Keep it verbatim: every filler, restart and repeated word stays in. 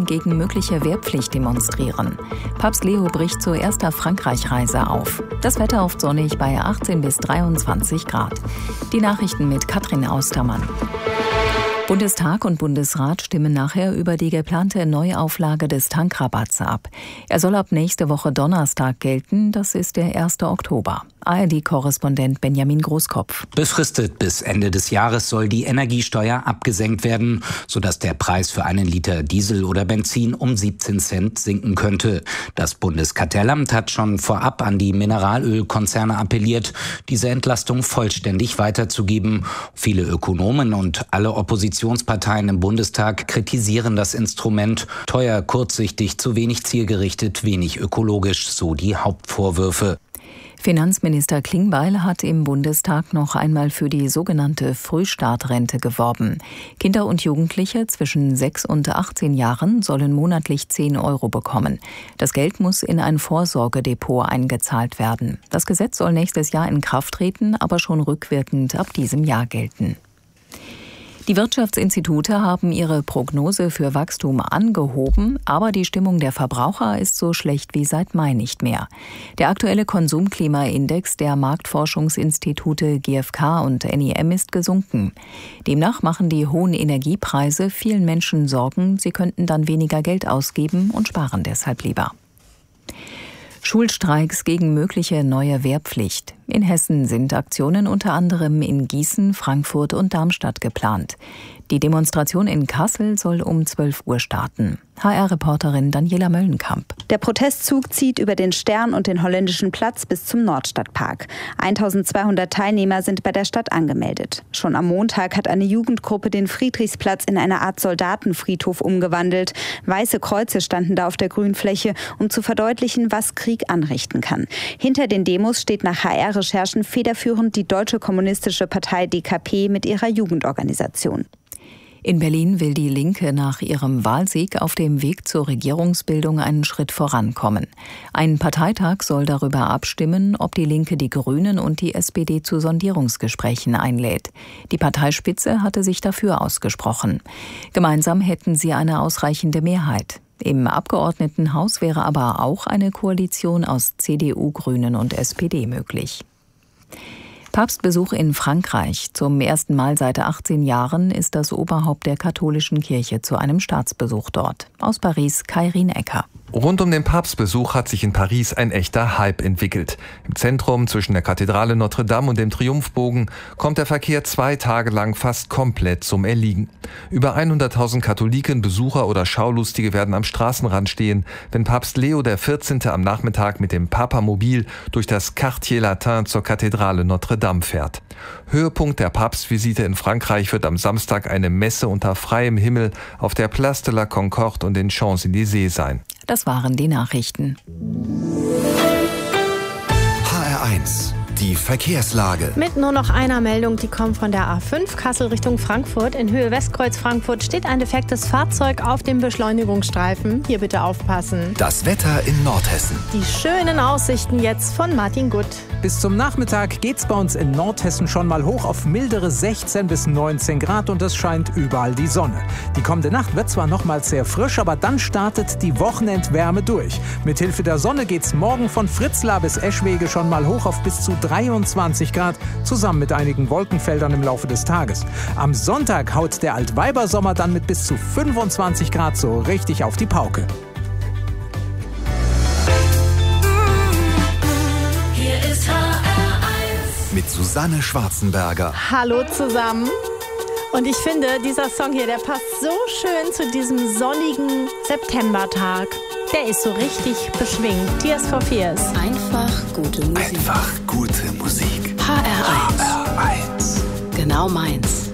gegen mögliche Wehrpflicht demonstrieren. Papst Leo bricht zur erster Frankreich-Reise auf. Das Wetter oft sonnig bei achtzehn bis dreiundzwanzig Grad. Die Nachrichten mit Katrin Austermann. Bundestag und Bundesrat stimmen nachher über die geplante Neuauflage des Tankrabatts ab. Er soll ab nächste Woche Donnerstag gelten, das ist der erste Oktober. A R D-Korrespondent Benjamin Großkopf. Befristet bis Ende des Jahres soll die Energiesteuer abgesenkt werden, sodass der Preis für einen Liter Diesel oder Benzin um siebzehn Cent sinken könnte. Das Bundeskartellamt hat schon vorab an die Mineralölkonzerne appelliert, diese Entlastung vollständig weiterzugeben. Viele Ökonomen und alle Oppositionsparteien im Bundestag kritisieren das Instrument. Teuer, kurzsichtig, zu wenig zielgerichtet, wenig ökologisch, so die Hauptvorwürfe. Finanzminister Klingbeil hat im Bundestag noch einmal für die sogenannte Frühstartrente geworben. Kinder und Jugendliche zwischen sechs und achtzehn Jahren sollen monatlich zehn Euro bekommen. Das Geld muss in ein Vorsorgedepot eingezahlt werden. Das Gesetz soll nächstes Jahr in Kraft treten, aber schon rückwirkend ab diesem Jahr gelten. Die Wirtschaftsinstitute haben ihre Prognose für Wachstum angehoben, aber die Stimmung der Verbraucher ist so schlecht wie seit Mai nicht mehr. Der aktuelle Konsumklimaindex der Marktforschungsinstitute G f K und N I M ist gesunken. Demnach machen die hohen Energiepreise vielen Menschen Sorgen, sie könnten dann weniger Geld ausgeben und sparen deshalb lieber. Schulstreiks gegen mögliche neue Wehrpflicht. In Hessen sind Aktionen unter anderem in Gießen, Frankfurt und Darmstadt geplant. Die Demonstration in Kassel soll um zwölf Uhr starten. H R-Reporterin Daniela Möllenkamp. Der Protestzug zieht über den Stern und den Holländischen Platz bis zum Nordstadtpark. eintausendzweihundert Teilnehmer sind bei der Stadt angemeldet. Schon am Montag hat eine Jugendgruppe den Friedrichsplatz in eine Art Soldatenfriedhof umgewandelt. Weiße Kreuze standen da auf der Grünfläche, um zu verdeutlichen, was Krieg anrichten kann. Hinter den Demos steht nach H R-Recherchen federführend die Deutsche Kommunistische Partei D K P mit ihrer Jugendorganisation. In Berlin will die Linke nach ihrem Wahlsieg auf dem Weg zur Regierungsbildung einen Schritt vorankommen. Ein Parteitag soll darüber abstimmen, ob die Linke die Grünen und die S P D zu Sondierungsgesprächen einlädt. Die Parteispitze hatte sich dafür ausgesprochen. Gemeinsam hätten sie eine ausreichende Mehrheit. Im Abgeordnetenhaus wäre aber auch eine Koalition aus C D U, Grünen und S P D möglich. Papstbesuch in Frankreich. Zum ersten Mal seit achtzehn Jahren ist das Oberhaupt der katholischen Kirche zu einem Staatsbesuch dort. Aus Paris, Kairin Ecker. Rund um den Papstbesuch hat sich in Paris ein echter Hype entwickelt. Im Zentrum zwischen der Kathedrale Notre Dame und dem Triumphbogen kommt der Verkehr zwei Tage lang fast komplett zum Erliegen. Über hunderttausend Katholiken, Besucher oder Schaulustige werden am Straßenrand stehen, wenn Papst Leo der vierzehnte am Nachmittag mit dem Papamobil durch das Quartier Latin zur Kathedrale Notre Dame fährt. Höhepunkt der Papstvisite in Frankreich wird am Samstag eine Messe unter freiem Himmel auf der Place de la Concorde und den Champs-Élysées sein. Das waren die Nachrichten. H R eins, die Verkehrslage. Mit nur noch einer Meldung, die kommt von der A fünf Kassel Richtung Frankfurt. In Höhe Westkreuz Frankfurt steht ein defektes Fahrzeug auf dem Beschleunigungsstreifen. Hier bitte aufpassen. Das Wetter in Nordhessen. Die schönen Aussichten jetzt von Martin Gutt. Bis zum Nachmittag geht's bei uns in Nordhessen schon mal hoch auf mildere sechzehn bis neunzehn Grad und es scheint überall die Sonne. Die kommende Nacht wird zwar noch mal sehr frisch, aber dann startet die Wochenendwärme durch. Mithilfe der Sonne geht's morgen von Fritzlar bis Eschwege schon mal hoch auf bis zu dreiundzwanzig Grad, zusammen mit einigen Wolkenfeldern im Laufe des Tages. Am Sonntag haut der Altweibersommer dann mit bis zu fünfundzwanzig Grad so richtig auf die Pauke. Mit Susanne Schwarzenberger. Hallo zusammen. Und ich finde, dieser Song hier, der passt so schön zu diesem sonnigen Septembertag. Der ist so richtig beschwingt. Tears for Fears. Einfach gute Musik. Einfach gute Musik. H R eins. H R eins. Genau meins.